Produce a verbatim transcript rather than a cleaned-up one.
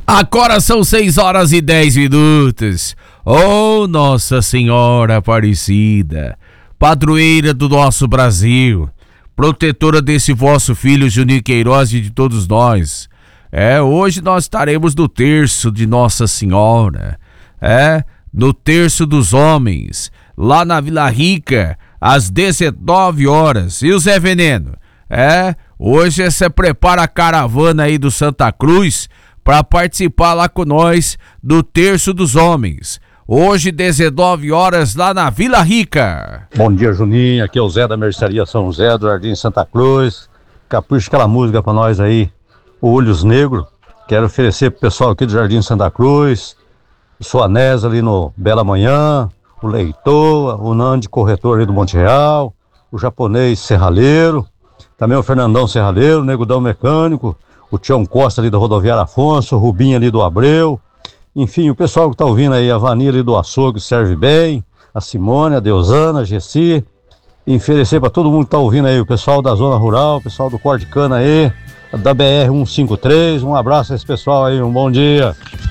Agora são seis horas e dez minutos. Oh, Nossa Senhora Aparecida, padroeira do nosso Brasil, protetora desse vosso filho Juninho Queiroz e de todos nós. É, hoje nós estaremos no terço de Nossa Senhora, é, no terço dos homens, lá na Vila Rica, às dezenove horas. E o Zé Veneno? É, hoje você prepara a caravana aí do Santa Cruz para participar lá com nós do terço dos homens. Hoje, dezenove horas, lá na Vila Rica. Bom dia, Juninho. Aqui é o Zé da Mercearia São José, do Jardim Santa Cruz. Capricha aquela música pra nós aí, o Olhos Negros. Quero oferecer pro pessoal aqui do Jardim Santa Cruz, o Soanés ali no Bela Manhã, o Leitoa, o Nandi Corretor ali do Monte Real, o Japonês Serralheiro, também o Fernandão Serralheiro, o Negudão Mecânico, o Tião Costa ali da Rodoviária Afonso, o Rubinho ali do Abreu. Enfim, o pessoal que tá ouvindo aí, a Vani ali do Açougue Serve Bem, a Simone, a Deusana, a Gessi. Oferecer para todo mundo que tá ouvindo aí, o pessoal da Zona Rural, o pessoal do Corte Cana aí, da B R cento e cinquenta e três. Um abraço a esse pessoal aí, um bom dia.